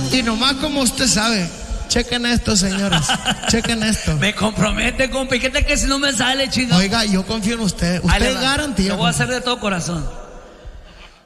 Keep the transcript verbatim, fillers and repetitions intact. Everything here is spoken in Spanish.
Y nomás como usted sabe, chequen esto, señores. Chequen esto. Me compromete, compa. ¿Y qué tal que si no me sale, chingado? Oiga, yo confío en usted. Usted es garantía. Lo voy a hacer de todo corazón.